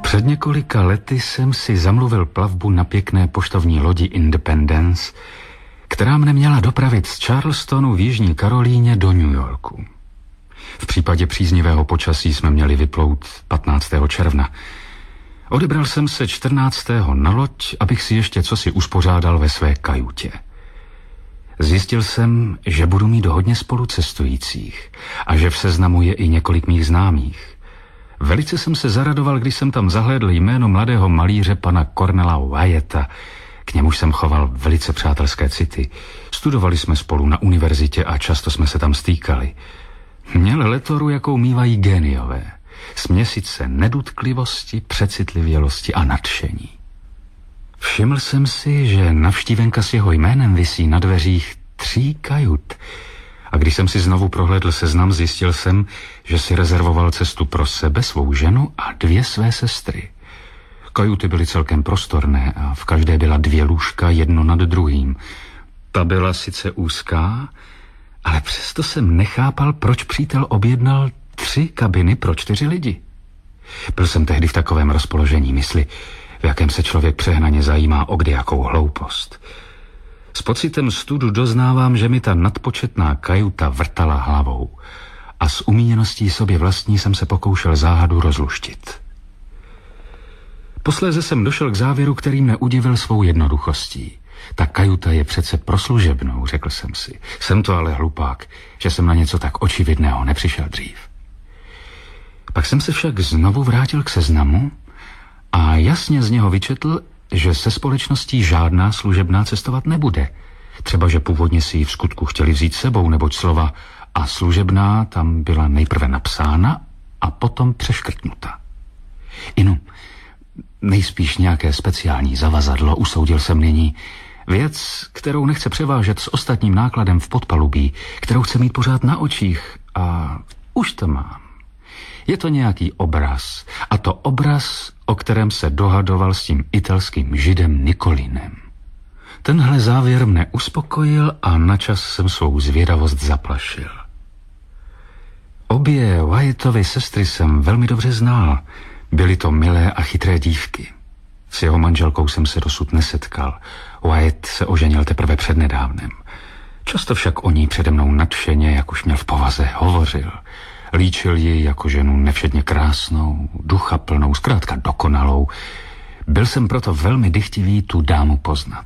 Před několika lety jsem si zamluvil plavbu na pěkné poštovní lodi Independence, která mne měla dopravit z Charlestonu v Jižní Karolíně do New Yorku. V případě příznivého počasí jsme měli vyplout 15. června. Odebral jsem se 14. na loď, abych si ještě cosi uspořádal ve své kajutě. Zjistil jsem, že budu mít hodně spolucestujících a že v seznamu je i několik mých známých. Velice jsem se zaradoval, když jsem tam zahlédl jméno mladého malíře pana Cornela Wyetta. K němuž jsem choval velice přátelské city. Studovali jsme spolu na univerzitě a často jsme se tam stýkali. Měl letoru, jakou mívají géniové. Směsice nedutklivosti, přecitlivělosti a nadšení. Všiml jsem si, že navštívenka s jeho jménem visí na dveřích 3 kajut. A když jsem si znovu prohlédl seznam, zjistil jsem, že si rezervoval cestu pro sebe, svou ženu a 2 své sestry. Kajuty byly celkem prostorné a v každé byla 2 lůžka, jedno nad druhým. Ta byla sice úzká, ale přesto jsem nechápal, proč přítel objednal 3 kabiny pro 4 lidi. Byl jsem tehdy v takovém rozpoložení mysli, v jakém se člověk přehnaně zajímá o kdejakou hloupost. S pocitem studu doznávám, že mi ta nadpočetná kajuta vrtala hlavou a s umíněností sobě vlastní jsem se pokoušel záhadu rozluštit. Posléze jsem došel k závěru, který mne udivil svou jednoduchostí. Ta kajuta je přece pro služebnou, řekl jsem si. Jsem to ale hlupák, že jsem na něco tak očividného nepřišel dřív. Pak jsem se však znovu vrátil k seznamu a jasně z něho vyčetl, že se společností žádná služebná cestovat nebude. Třeba, že původně si ji v skutku chtěli vzít sebou, neboť slova a služebná tam byla nejprve napsána a potom přeškrtnuta. Inu, nejspíš nějaké speciální zavazadlo, usoudil jsem nyní. Věc, kterou nechce převážet s ostatním nákladem v podpalubí, kterou chce mít pořád na očích a už to mám. Je to nějaký obraz, a to obraz, o kterém se dohadoval s tím italským židem Nikolinem. Tenhle závěr mne uspokojil a načas jsem svou zvědavost zaplašil. Obě Wyettovy sestry jsem velmi dobře znal. Byly to milé a chytré dívky. S jeho manželkou jsem se dosud nesetkal. Wyett se oženil teprve přednedávnem. Často však o ní přede mnou nadšeně, jak už měl v povaze, hovořil. Líčil ji jako ženu nevšedně krásnou, duchaplnou, zkrátka dokonalou. Byl jsem proto velmi dychtivý tu dámu poznat.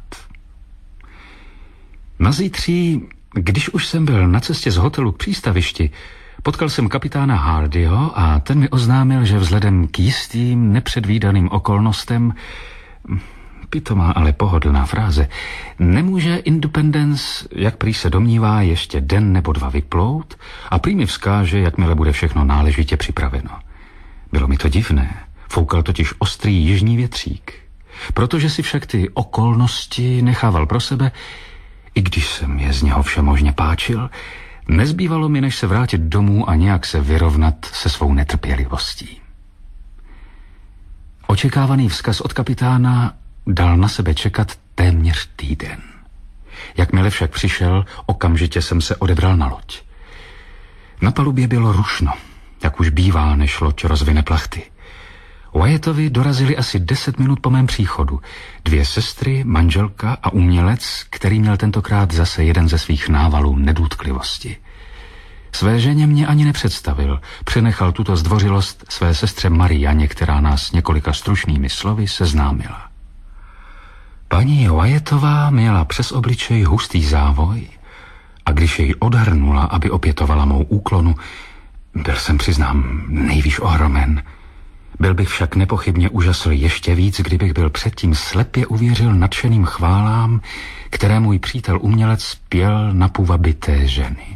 Nazítří, když už jsem byl na cestě z hotelu k přístavišti, potkal jsem kapitána Hardyho a ten mi oznámil, že vzhledem k jistým nepředvídaným okolnostem, pitomá, ale pohodlná fráze, nemůže Independence, jak prý se domnívá, ještě den nebo 2 vyplout a prý mi vzkáže, jakmile bude všechno náležitě připraveno. Bylo mi to divné, foukal totiž ostrý jižní větřík. Protože si však ty okolnosti nechával pro sebe, i když jsem je z něho všemožně páčil, nezbývalo mi, než se vrátit domů a nějak se vyrovnat se svou netrpělivostí. Očekávaný vzkaz od kapitána dal na sebe čekat téměř týden. Jakmile však přišel, okamžitě jsem se odebral na loď. Na palubě bylo rušno, jak už bývá, než loď rozvine plachty. Wyettovi dorazili asi 10 minut po mém příchodu. 2 sestry, manželka a umělec, který měl tentokrát zase jeden ze svých návalů nedutklivosti. Své ženě mě ani nepředstavil, přenechal tuto zdvořilost své sestře Marianě, která nás několika stručnými slovy seznámila. Paní Wyettová měla přes obličej hustý závoj a když jej odhrnula, aby opětovala mou úklonu, byl jsem, přiznám, nejvýš ohromen. Byl bych však nepochybně úžasl ještě víc, kdybych byl předtím slepě uvěřil nadšeným chválám, které můj přítel umělec pěl na půvaby té ženy.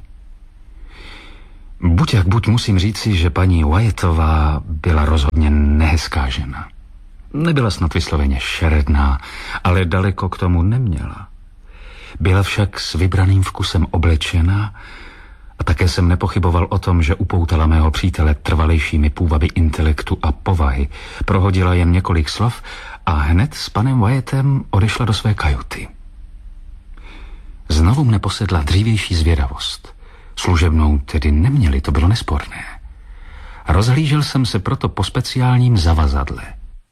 Buď jak buď musím říci, že paní Wyettová byla rozhodně nehezká žena. Nebyla snad vysloveně šeredná, ale daleko k tomu neměla. Byla však s vybraným vkusem oblečena a také jsem nepochyboval o tom, že upoutala mého přítele trvalejšími půvaby intelektu a povahy. Prohodila jen několik slov a hned s panem Wyettem odešla do své kajuty. Znovu mne posedla dřívější zvědavost. Služebnou tedy neměli, to bylo nesporné. Rozhlížel jsem se proto po speciálním zavazadle.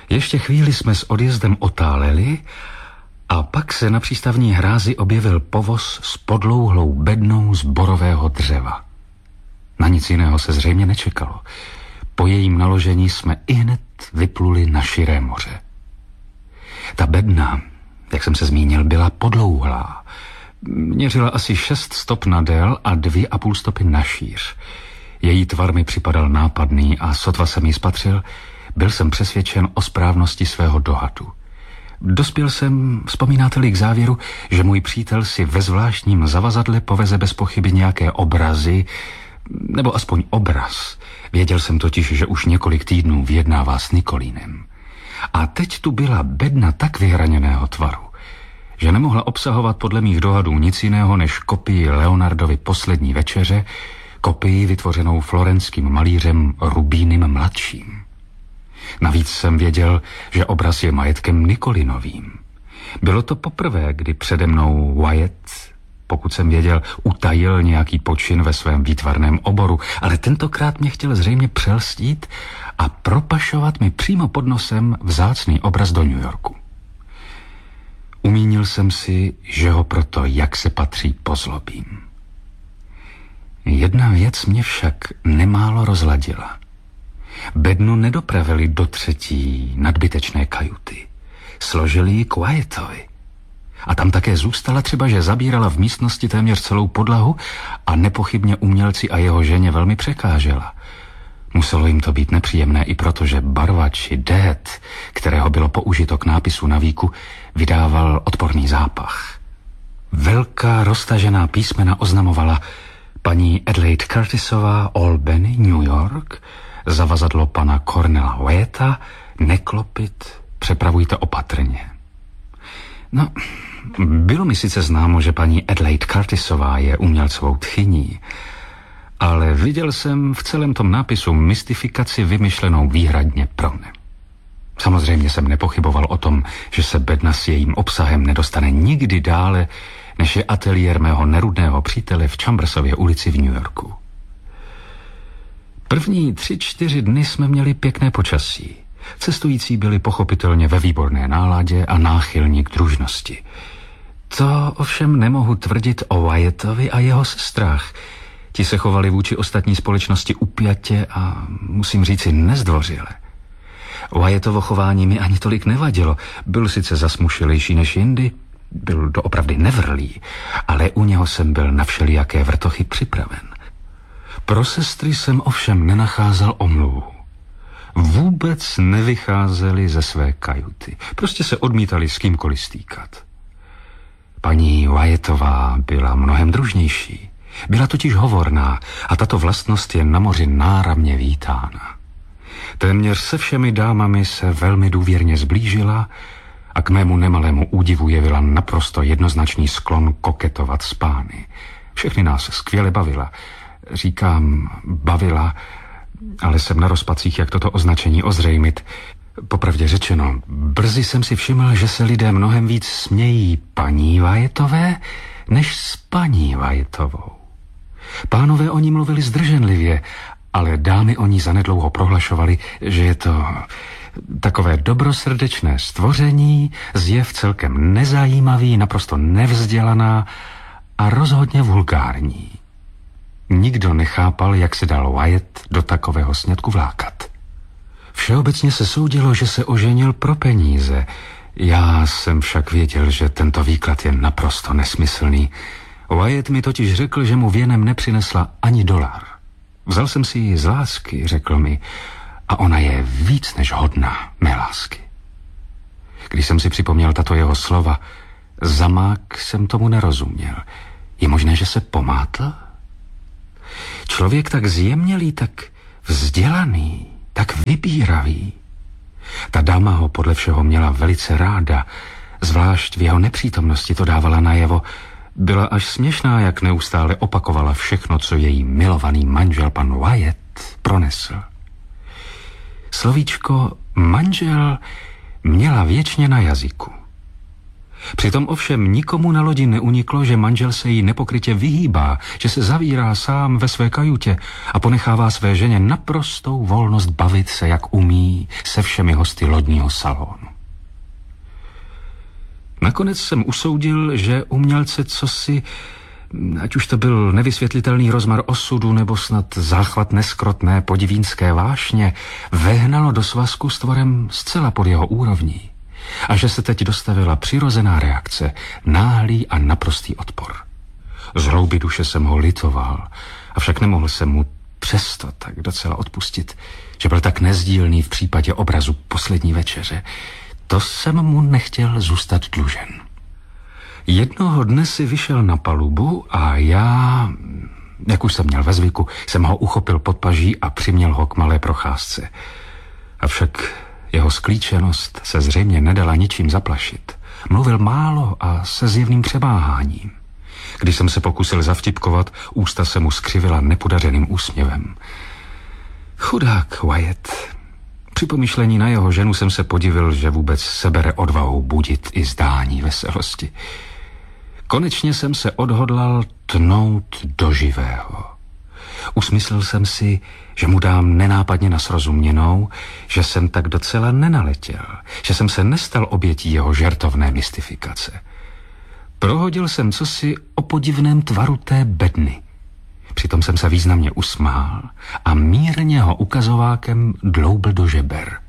Ještě chvíli jsme s odjezdem otáleli a pak se na přístavní hrázi objevil povoz s podlouhlou bednou z borového dřeva. Na nic jiného se zřejmě nečekalo. Po jejím naložení jsme ihned vypluli na širé moře. Ta bedna, jak jsem se zmínil, byla podlouhlá. Měřila asi 6 stop na dél a 2,5 stopy na šíř. Její tvar mi připadal nápadný a sotva jsem ji spatřil, byl jsem přesvědčen o správnosti svého dohadu. Dospěl jsem, vzpomínáte-li, k závěru, že můj přítel si ve zvláštním zavazadle poveze bez pochyby nějaké obrazy, nebo aspoň obraz. Věděl jsem totiž, že už několik týdnů vyjednává s Nikolínem. A teď tu byla bedna tak vyhraněného tvaru, že nemohla obsahovat podle mých dohadů nic jiného než kopii Leonardovy Poslední večeře, kopii vytvořenou florenským malířem Rubínem mladším. Navíc jsem věděl, že obraz je majetkem Nikolinovým. Bylo to poprvé, kdy přede mnou Wyatt, pokud jsem věděl, utajil nějaký počin ve svém výtvarném oboru, ale tentokrát mě chtěl zřejmě přelstít a propašovat mi přímo pod nosem vzácný obraz do New Yorku. Umínil jsem si, že ho proto, jak se patří, pozlobím. Jedna věc mě však nemálo rozladila. Bednu nedopravili do 3. nadbytečné kajuty. Složili ji k Wyattovi. A tam také zůstala, třeba že zabírala v místnosti téměř celou podlahu a nepochybně umělci a jeho ženě velmi překážela. Muselo jim to být nepříjemné i proto, že barvač dét, kterého bylo použito k nápisu na víku, vydával odporný zápach. Velká roztažená písmena oznamovala: paní Adelaide Curtisová, Albany, New York, zavazadlo pana Cornela Wyatta, neklopit, přepravujte opatrně. No, bylo mi sice známo, že paní Adelaide Curtisová je umělcovou tchyní, ale viděl jsem v celém tom nápisu mystifikaci vymyšlenou výhradně pro mne. Samozřejmě jsem nepochyboval o tom, že se bedna s jejím obsahem nedostane nikdy dále, než je ateliér mého nerudného přítele v Chambersově ulici v New Yorku. První 3-4 dny jsme měli pěkné počasí. Cestující byli pochopitelně ve výborné náladě a náchylní k družnosti. To ovšem nemohu tvrdit o Wyattovi a jeho sestrách. Ti se chovali vůči ostatní společnosti upjatě a musím říci nezdvořile. Wyattovo chování mi ani tolik nevadilo. Byl sice zasmušilejší než jindy, byl doopravdy nevrlý, ale u něho jsem byl na všelijaké vrtochy připraven. Pro sestry jsem ovšem nenacházel omluvu. Vůbec nevycházeli ze své kajuty. Prostě se odmítali s kýmkoliv stýkat. Paní Wyattová byla mnohem družnější. Byla totiž hovorná a tato vlastnost je na moři náramně vítána. Téměř se všemi dámami se velmi důvěrně zblížila a k mému nemalému údivu jevila naprosto jednoznačný sklon koketovat s pány. Všechny nás skvěle bavila. Říkám bavila, ale jsem na rozpacích, jak toto označení ozřejmit. Popravdě řečeno, brzy jsem si všiml, že se lidé mnohem víc smějí paní Wyattové, než s paní Wyattovou. Pánové o ní mluvili zdrženlivě, ale dámy o ní zanedlouho prohlašovaly, že je to takové dobrosrdečné stvoření, zjev celkem nezajímavý, naprosto nevzdělaná a rozhodně vulgární. Nikdo nechápal, jak se dal Wyatt do takového sňatku vlákat. Všeobecně se soudilo, že se oženil pro peníze. Já jsem však věděl, že tento výklad je naprosto nesmyslný. Wyatt mi totiž řekl, že mu věnem nepřinesla ani $1. Vzal jsem si ji z lásky, řekl mi, a ona je víc než hodná mé lásky. Když jsem si připomněl tato jeho slova, zamák jsem tomu nerozuměl. Je možné, že se pomátl? Člověk tak zjemnělý, tak vzdělaný, tak vybíravý. Ta dáma ho podle všeho měla velice ráda, zvlášť v jeho nepřítomnosti to dávala najevo. Byla až směšná, jak neustále opakovala všechno, co její milovaný manžel pan Wyatt pronesl. Slovíčko manžel měla věčně na jazyku. Přitom ovšem nikomu na lodi neuniklo, že manžel se jí nepokrytě vyhýbá, že se zavírá sám ve své kajutě a ponechává své ženě naprostou volnost bavit se, jak umí, se všemi hosty lodního salonu. Nakonec jsem usoudil, že umělce cosi, ať už to byl nevysvětlitelný rozmar osudu nebo snad záchvat neskrotné podivínské vášně, vehnalo do svazku s tvorem zcela pod jeho úrovní. A že se teď dostavila přirozená reakce, náhlý a naprostý odpor. Z hloubi duše jsem ho litoval, avšak nemohl jsem mu přesto tak docela odpustit, že byl tak nezdílný v případě obrazu Poslední večeře. To jsem mu nechtěl zůstat dlužen. Jednoho dne si vyšel na palubu a já, jak už jsem měl ve zvyku, jsem ho uchopil pod paží a přiměl ho k malé procházce. Avšak jeho sklíčenost se zřejmě nedala ničím zaplašit. Mluvil málo a se zjevným přemáháním. Když jsem se pokusil zavtipkovat, ústa se mu skřivila nepodařeným úsměvem. Chudák Wyatt. Při pomyšlení na jeho ženu jsem se podivil, že vůbec sebere odvahu budit i zdání veselosti. Konečně jsem se odhodlal tnout do živého. Usmyslel jsem si, že mu dám nenápadně na srozuměnou, že jsem tak docela nenaletěl, že jsem se nestal obětí jeho žertovné mystifikace. Prohodil jsem cosi o podivném tvaru té bedny. Přitom jsem se významně usmál a mírně ho ukazovákem dloubl do žeber.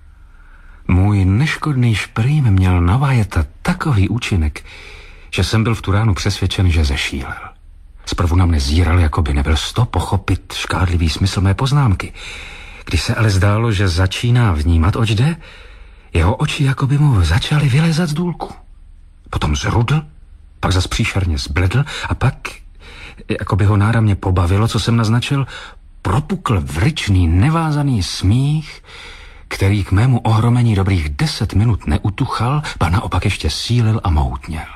Můj neškodný šprým měl na Wyatta takový účinek, že jsem byl v tu ránu přesvědčen, že zešílel. Zprvu na mne zíral, jako by nebyl sto pochopit škádlivý smysl mé poznámky. Když se ale zdálo, že začíná vnímat, oč jde, jeho oči jako by mu začaly vylézat z důlku. Potom zrudl, pak zas příšerně zbledl a pak, jako by ho náramně pobavilo, co jsem naznačil, propukl vryčný, nevázaný smích, který k mému ohromení dobrých 10 minut neutuchal, ba naopak ještě sílil a moutněl.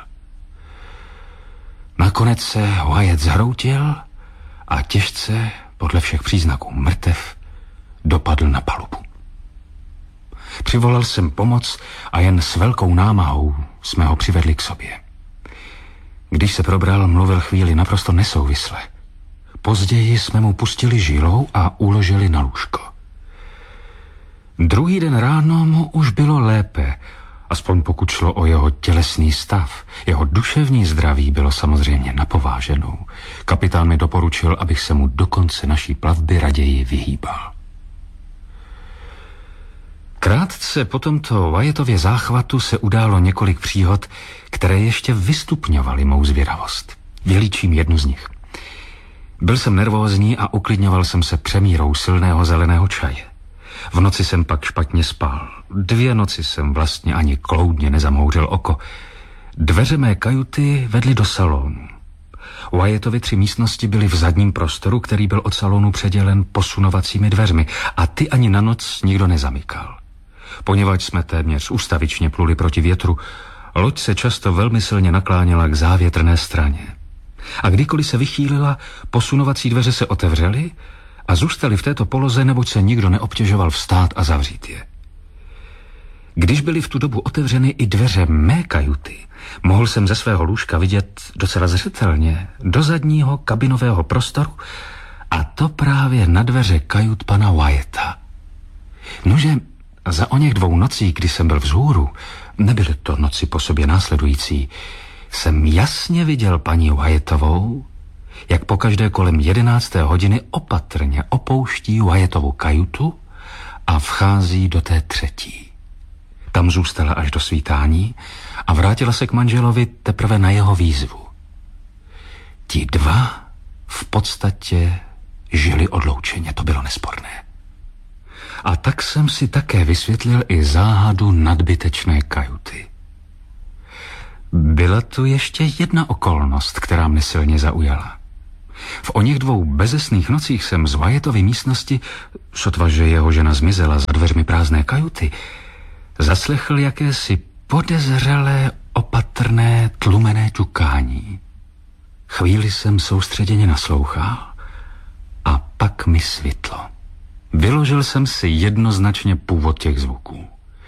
Nakonec se Wyatt zhroutil a těžce, podle všech příznaků mrtev, dopadl na palubu. Přivolal jsem pomoc a jen s velkou námahou jsme ho přivedli k sobě. Když se probral, mluvil chvíli naprosto nesouvisle. Později jsme mu pustili žilou a uložili na lůžko. Druhý den ráno mu už bylo lépe, aspoň pokud šlo o jeho tělesný stav. Jeho duševní zdraví bylo samozřejmě napováženou. Kapitán mi doporučil, abych se mu do konce naší plavby raději vyhýbal. Krátce po tomto Wyattově záchvatu se událo několik příhod, které ještě vystupňovaly mou zvědavost. Vylíčím jednu z nich. Byl jsem nervózní a uklidňoval jsem se přemírou silného zeleného čaje. V noci jsem pak špatně spal. 2 noci jsem vlastně ani kloudně nezamhouřil oko. Dveře mé kajuty vedly do salonu. Wyattovy 3 místnosti byly v zadním prostoru, který byl od salonu předělen posunovacími dveřmi a ty ani na noc nikdo nezamykal. Poněvadž jsme téměř ustavičně pluli proti větru, loď se často velmi silně nakláněla k závětrné straně. A kdykoliv se vychýlila, posunovací dveře se otevřely a zůstaly v této poloze, neboť se nikdo neobtěžoval vstát a zavřít je. Když byly v tu dobu otevřeny i dveře mé kajuty, mohl jsem ze svého lůžka vidět docela zřetelně do zadního kabinového prostoru, a to právě na dveře kajut pana Wyatta. Nože za oněch 2 nocí, kdy jsem byl vzhůru, nebyly to noci po sobě následující, jsem jasně viděl paní Wyattovou, jak pokaždé kolem 11. hodiny opatrně opouští Wyattovu kajutu a vchází do té 3. Tam zůstala až do svítání a vrátila se k manželovi teprve na jeho výzvu. Ti 2 v podstatě žili odloučeně, to bylo nesporné. A tak jsem si také vysvětlil i záhadu nadbytečné kajuty. Byla tu ještě jedna okolnost, která mne silně zaujala. V oněch 2 bezesných nocích jsem z Wyattovy místnosti, sotva že jeho žena zmizela za dveřmi prázdné kajuty, zaslechl jakési podezřelé, opatrné, tlumené ťukání. Chvíli jsem soustředěně naslouchal a pak mi svitlo. Vyložil jsem si jednoznačně původ těch zvuků.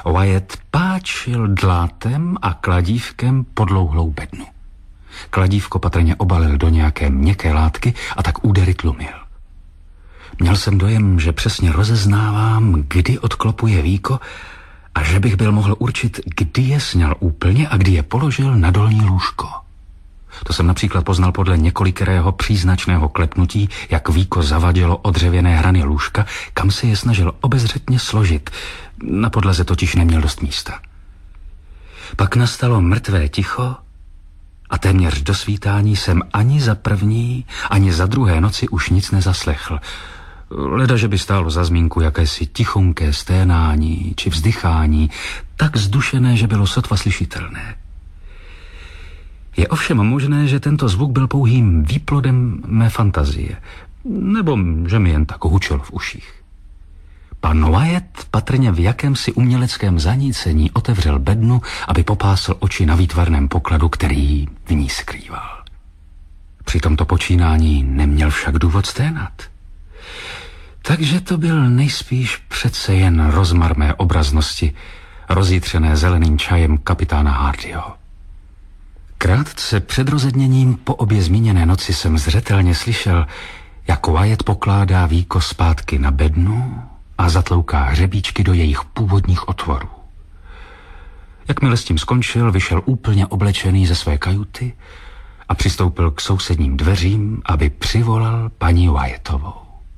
Wyatt páčil dlátem a kladívkem podlouhlou bednu. Kladívko patrně obalil do nějaké měkké látky a tak údery tlumil. Měl jsem dojem, že přesně rozeznávám, kdy odklopuje víko a že bych byl mohl určit, kdy je sňal úplně a kdy je položil na dolní lůžko. To jsem například poznal podle několikerého příznačného klepnutí, jak víko zavadilo o dřevěné hrany lůžka, kam se je snažil obezřetně složit. Na podlaze totiž neměl dost místa. Pak nastalo mrtvé ticho a téměř do svítání jsem ani za první, ani za druhé noci už nic nezaslechl. Leda, že by stálo za zmínku jakési tichonké sténání či vzdychání, tak zdušené, že bylo sotva slyšitelné. Je ovšem možné, že tento zvuk byl pouhým výplodem mé fantazie, nebo že mi jen tak hučel v uších. Pan Wyatt patrně v jakémsi uměleckém zanícení otevřel bednu, aby popásl oči na výtvarném pokladu, který v ní skrýval. Při tomto počínání neměl však důvod sténat. Takže to byl nejspíš přece jen rozmar mé obraznosti, rozjitřené zeleným čajem kapitána Hardyho. Krátce před rozedněním po obě zmíněné noci jsem zřetelně slyšel, jak Wyatt pokládá víko zpátky na bednu a zatlouká hřebíčky do jejich původních otvorů. Jakmile s tím skončil, vyšel úplně oblečený ze své kajuty a přistoupil k sousedním dveřím, aby přivolal paní Wyattovou.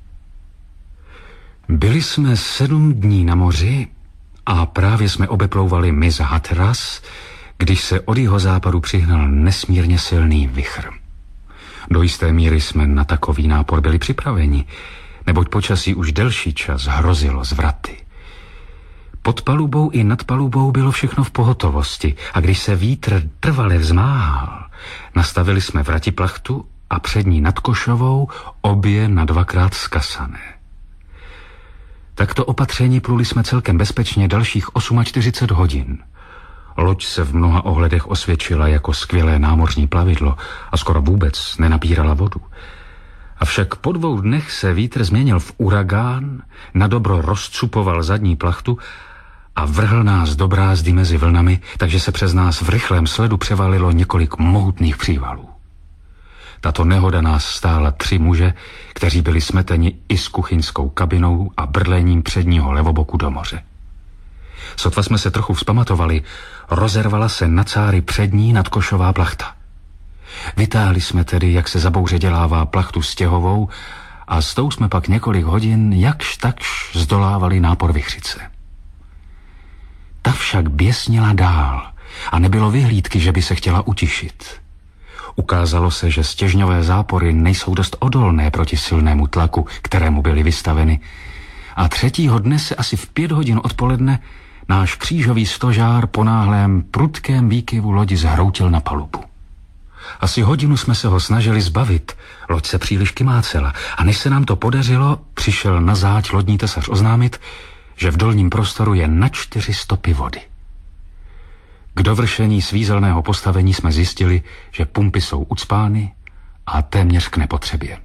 Byli jsme 7 dní na moři a právě jsme obeplouvali mys Hatteras, když se od jihozápadu přihnal nesmírně silný vichr. Do jisté míry jsme na takový nápor byli připraveni, neboť počasí už delší čas hrozilo zvraty. Pod palubou i nad palubou bylo všechno v pohotovosti a když se vítr trvale vzmáhal, nastavili jsme vratiplachtu a přední nad košovou obě na 2krát skasané. Takto opatření pluli jsme celkem bezpečně dalších 48 hodin. Loď se v mnoha ohledech osvědčila jako skvělé námořní plavidlo a skoro vůbec nenapírala vodu. Avšak po 2 dnech se vítr změnil v uragán, nadobro rozcupoval zadní plachtu a vrhl nás do brázdy mezi vlnami, takže se přes nás v rychlém sledu převalilo několik mohutných přívalů. Tato nehoda nás stála 3 muže, kteří byli smeteni i s kuchyňskou kabinou a brlením předního levoboku do moře. Sotva jsme se trochu vzpamatovali, rozervala se na cáry přední nadkošová plachta. Vytáhli jsme tedy, jak se za bouře dělává, plachtu stěhovou a s tou jsme pak několik hodin jakž takž zdolávali nápor vichřice. Ta však běsnila dál a nebylo vyhlídky, že by se chtěla utišit. Ukázalo se, že stěžňové zápory nejsou dost odolné proti silnému tlaku, kterému byly vystaveny, a 3. dne se asi v 5 hodin odpoledne náš křížový stožár po náhlém prudkém výkyvu lodi zhroutil na palubu. Asi hodinu jsme se ho snažili zbavit, loď se příliš kymácela a než se nám to podařilo, přišel na záď lodní tesař oznámit, že v dolním prostoru je na 4 stopy vody. K dovršení svízelného postavení jsme zjistili, že pumpy jsou ucpány a téměř k nepotřebě.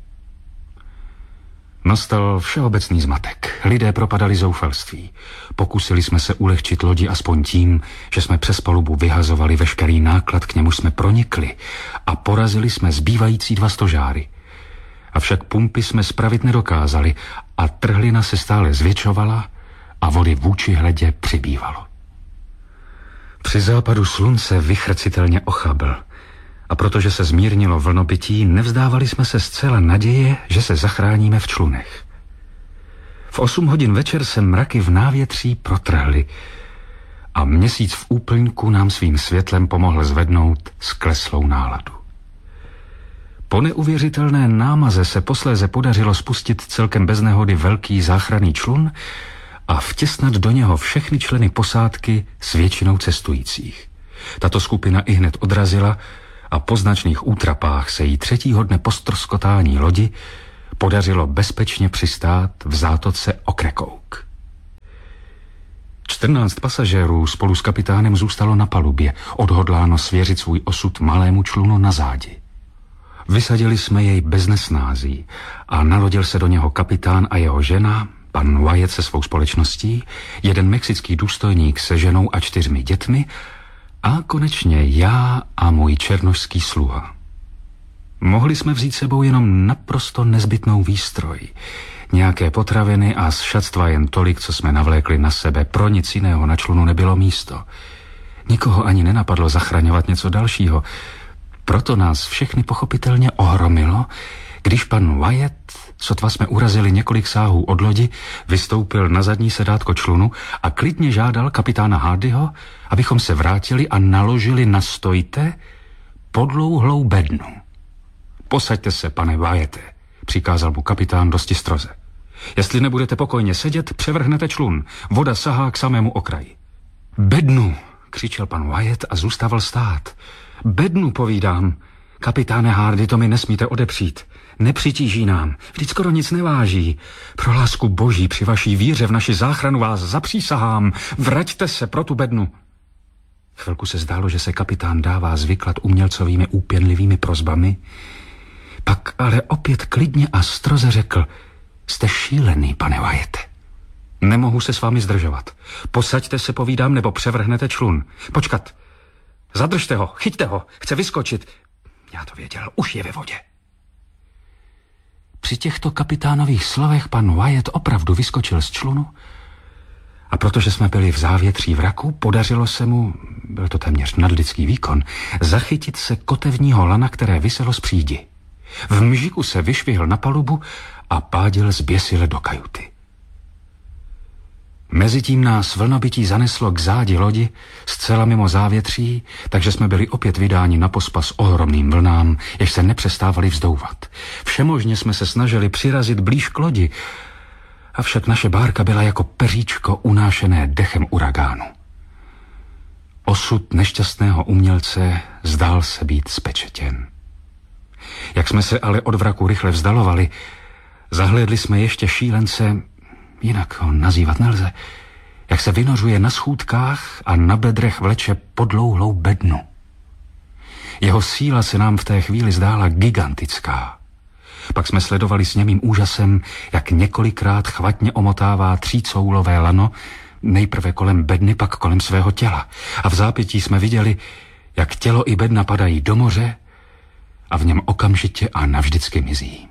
Nastal všeobecný zmatek. Lidé propadali zoufalství. Pokusili jsme se ulehčit lodi aspoň tím, že jsme přes palubu vyhazovali veškerý náklad, k němu jsme pronikli a porazili jsme zbývající 2 stožáry. Avšak pumpy jsme spravit nedokázali a trhlina se stále zvětšovala a vody vůči hledě přibývalo. Při západu slunce vichr citelně ochabl a protože se zmírnilo vlnobytí, nevzdávali jsme se zcela naděje, že se zachráníme v člunech. V 8 hodin večer se mraky v návětří protrhly a měsíc v úplňku nám svým světlem pomohl zvednout skleslou náladu. Po neuvěřitelné námaze se posléze podařilo spustit celkem bez nehody velký záchranný člun a vtěsnat do něho všechny členy posádky s většinou cestujících. Tato skupina ihned odrazila a po značných útrapách se jí 3. dne po ztroskotání lodi podařilo bezpečně přistát v zátoce Ocracoke. 14 pasažérů spolu s kapitánem zůstalo na palubě, odhodláno svěřit svůj osud malému člunu na zádi. Vysadili jsme jej bez nesnází a nalodil se do něho kapitán a jeho žena, pan Wyatt se svou společností, jeden mexický důstojník se ženou a 4 dětmi a konečně já a můj černošský sluha. Mohli jsme vzít sebou jenom naprosto nezbytnou výstroj, nějaké potraviny a z šatstva jen tolik, co jsme navlékli na sebe. Pro nic jiného na člunu nebylo místo. Nikoho ani nenapadlo zachraňovat něco dalšího. Proto nás všechny pochopitelně ohromilo, když pan Wyatt, sotva jsme urazili několik sáhů od lodi, vystoupil na zadní sedátko člunu a klidně žádal kapitána Hardyho, abychom se vrátili a naložili na stojte podlouhlou bednu. Posaďte se, pane Wyatte, přikázal mu kapitán dosti stroze. Jestli nebudete pokojně sedět, převrhnete člun. Voda sahá k samému okraji. Bednu, křičel pan Wyatt a zůstával stát. Bednu, povídám. Kapitáne Hardy, to mi nesmíte odepřít. Nepřitíží nám, vždyť skoro nic neváží. Pro lásku boží, při vaší víře v naši záchranu vás zapřísahám. Vraťte se pro tu bednu. Chvilku se zdálo, že se kapitán dává zvyklat umělcovými úpěnlivými prosbami. Pak ale opět klidně a stroze řekl: jste šílený, pane Wyatte. Nemohu se s vámi zdržovat. Posaďte se, povídám, nebo převrhnete člun. Počkat. Zadržte ho, chyťte ho, chce vyskočit. Já to věděl, už je ve vodě. Při těchto kapitánových slovech pan Wyatt opravdu vyskočil z člunu a protože jsme byli v závětří vraku, podařilo se mu, byl to téměř nadlidský výkon, zachytit se kotevního lana, které viselo z přídi. V mžiku se vyšvihl na palubu a pádil zběsile do kajuty. Mezitím nás vlnobytí zaneslo k zádi lodi, zcela mimo závětří, takže jsme byli opět vydáni na pospas ohromným vlnám, jež se nepřestávali vzdouvat. Všemožně jsme se snažili přirazit blíž k lodi, avšak naše bárka byla jako peříčko unášené dechem uragánu. Osud nešťastného umělce zdál se být spečetěn. Jak jsme se ale od vraku rychle vzdalovali, zahlédli jsme ještě šílence, jinak ho nazývat nelze, jak se vynořuje na schůdkách a na bedrech vleče podlouhlou bednu. Jeho síla se nám v té chvíli zdála gigantická. Pak jsme sledovali s němým úžasem, jak několikrát chvatně omotává 3coulové lano, nejprve kolem bedny, pak kolem svého těla. A v zápětí jsme viděli, jak tělo i bedna padají do moře a v něm okamžitě a navždycky mizí.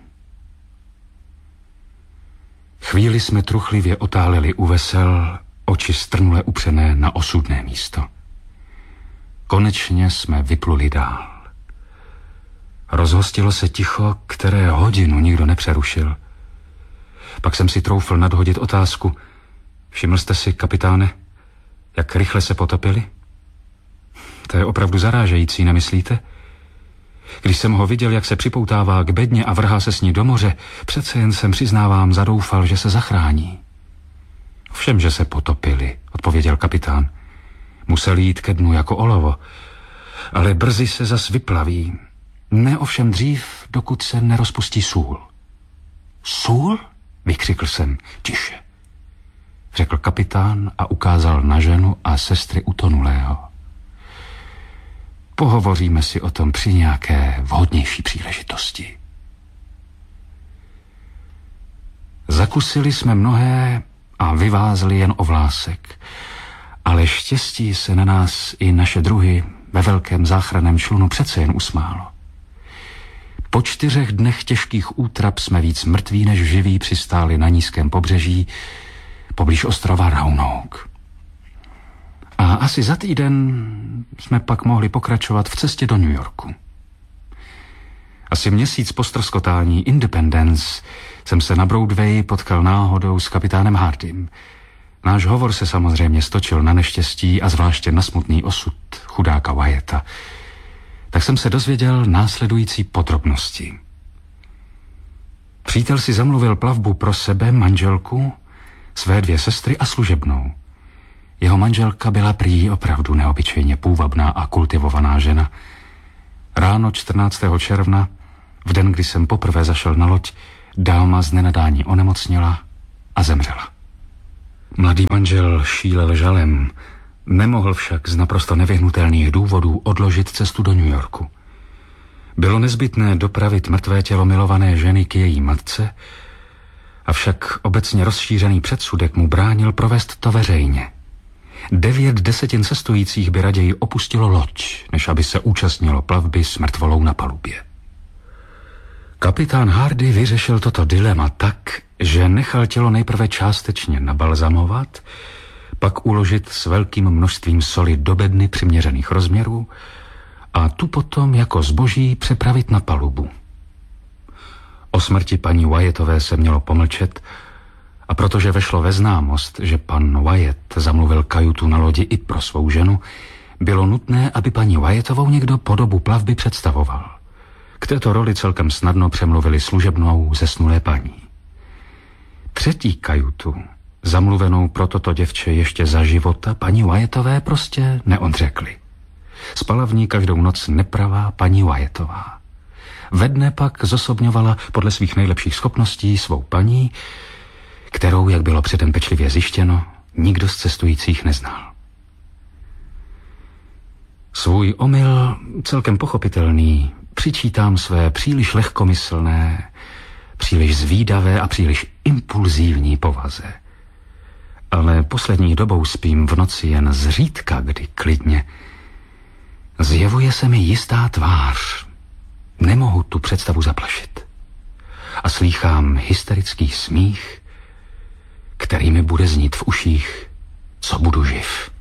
Chvíli jsme truchlivě otáleli u vesel, oči strnule upřené na osudné místo. Konečně jsme vypluli dál. Rozhostilo se ticho, které hodinu nikdo nepřerušil. Pak jsem si troufl nadhodit otázku: všiml jste si, kapitáne, jak rychle se potopili? To je opravdu zarážející, nemyslíte? Když jsem ho viděl, jak se připoutává k bedně a vrhá se s ní do moře, přece jen jsem, přiznávám, zadoufal, že se zachrání. Všem, že se potopili, odpověděl kapitán. Museli jít ke dnu jako olovo, ale brzy se zas vyplaví. Ne ovšem dřív, dokud se nerozpustí sůl. Sůl? Vykřikl jsem. Tiše, řekl kapitán a ukázal na ženu a sestry utonulého. Pohovoříme si o tom při nějaké vhodnější příležitosti. Zakusili jsme mnohé a vyvázli jen o vlásek, ale štěstí se na nás i naše druhy ve velkém záchranném člunu přece jen usmálo. Po 4 dnech těžkých útrap jsme víc mrtví než živí přistáli na nízkém pobřeží poblíž ostrova Roanoke. A asi za týden jsme pak mohli pokračovat v cestě do New Yorku. Asi měsíc po ztroskotání Independence jsem se na Broadway potkal náhodou s kapitánem Hardym. Náš hovor se samozřejmě stočil na neštěstí a zvláště na smutný osud chudáka Wyatta. Tak jsem se dozvěděl následující podrobnosti. Přítel si zamluvil plavbu pro sebe, manželku, své 2 sestry a služebnou. Jeho manželka byla prý opravdu neobyčejně půvabná a kultivovaná žena. Ráno 14. června, v den, kdy jsem poprvé zašel na loď, dáma z nenadání onemocněla a zemřela. Mladý manžel šílel žalem, nemohl však z naprosto nevyhnutelných důvodů odložit cestu do New Yorku. Bylo nezbytné dopravit mrtvé tělo milované ženy k její matce Avšak obecně rozšířený předsudek mu bránil provést to veřejně. 9/10 cestujících by raději opustilo loď, než aby se účastnilo plavby s mrtvolou na palubě. Kapitán Hardy vyřešil toto dilema tak, že nechal tělo nejprve částečně nabalzamovat, pak uložit s velkým množstvím soli do bedny přiměřených rozměrů a tu potom jako zboží přepravit na palubu. O smrti paní Wyattové se mělo pomlčet, a protože vešlo ve známost, že pan Wyatt zamluvil kajutu na lodi i pro svou ženu, bylo nutné, aby paní Wyattovou někdo po dobu plavby představoval. K této roli celkem snadno přemluvili služebnou zesnulé paní. Třetí kajutu, zamluvenou pro toto děvče ještě za života, paní Wyattové prostě neodřekli. Spala v ní každou noc nepravá paní Wyattová. Ve dne pak zosobňovala podle svých nejlepších schopností svou paní, kterou, jak bylo předem pečlivě zjištěno, nikdo z cestujících neznal. Svůj omyl, celkem pochopitelný, přičítám své příliš lehkomyslné, příliš zvídavé a příliš impulzívní povaze. Ale poslední dobou spím v noci jen zřídka, kdy klidně. Zjevuje se mi jistá tvář. Nemohu tu představu zaplašit. A slýchám hysterický smích, který mi bude znít v uších, co budu živ.